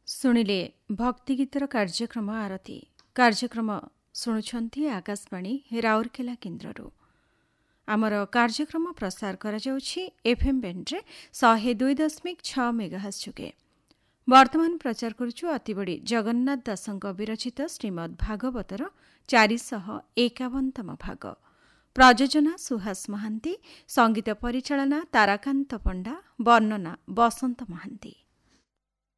ଶୁଣିଲେ ଭକ୍ତିଗୀତର କାର୍ଯ୍ୟକ୍ରମ ଆରତି। କାର୍ଯ୍ୟକ୍ରମ ଶୁଣୁଛନ୍ତି ଆକାଶବାଣୀ ରାଉରକେଲା କେନ୍ଦ୍ରରୁ। ଆମର କାର୍ଯ୍ୟକ୍ରମ ପ୍ରସାର କରାଯାଉଛି ଏଫ୍ଏମ୍ ବ୍ୟାଣ୍ଡରେ 102.6 ମେଗାହର୍ଟ୍ଜ ଯୋଗେ। ବର୍ତ୍ତମାନ ପ୍ରଚାର କରୁଛୁ ଅତିବଡ଼ି ଜଗନ୍ନାଥ ଦାସଙ୍କ ବିରଚିତ ଶ୍ରୀମଦ୍ ଭାଗବତର 451ତମ ଭାଗ। ପ୍ରଯୋଜନା ସୁହାସ ମହାନ୍ତି, ସଙ୍ଗୀତ ପରିଚାଳନା ତାରାକାନ୍ତ ପଣ୍ଡା, ବର୍ଣ୍ଣନା ବସନ୍ତ ମହାନ୍ତି।